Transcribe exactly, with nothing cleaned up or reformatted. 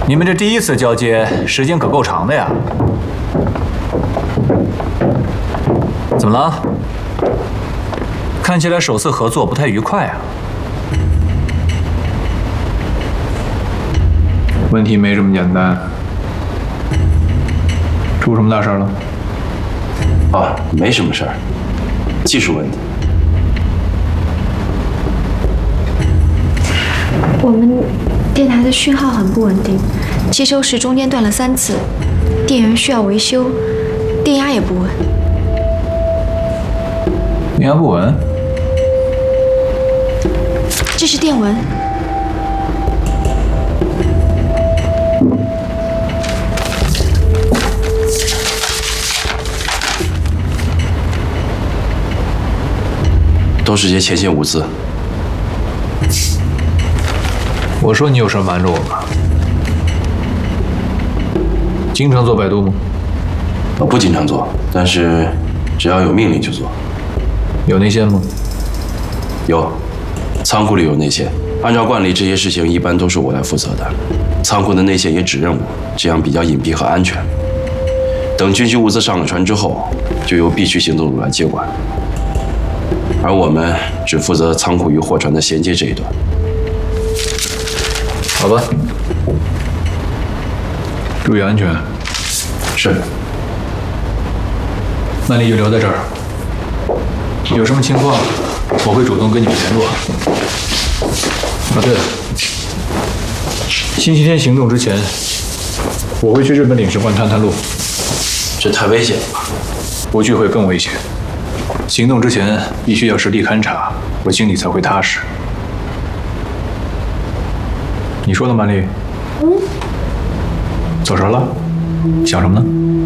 你们这第一次交接时间可够长的呀？怎么了？看起来首次合作不太愉快啊。问题没这么简单，出什么大事了？ 啊，没什么事儿，技术问题。 我们电台的讯号很不稳定，接收时中间断了三次，电源需要维修，电压也不稳。 电压不稳？ 这是电文。 都是些前线物资。 我说你有事瞒着我吗？经常做百度吗？ 我不经常做，但是只要有命令就做。 有内线吗？ 有，仓库里有内线。按照惯例，这些事情一般都是我来负责的。仓库的内线也指认我，这样比较隐蔽和安全。等军需物资上了船之后，就由 B 区行动组来接管。而我们只负责仓库与货船的衔接这一段。 好吧，注意安全。 是。 曼丽就留在这儿，有什么情况我会主动跟你们联络。啊，对了，星期天行动之前，我会去日本领事馆探探路。 这太危险了吧？ 不去会更危险。行动之前必须要实地勘察，我心里才会踏实。你说呢，曼丽？嗯。走神了？想什么呢？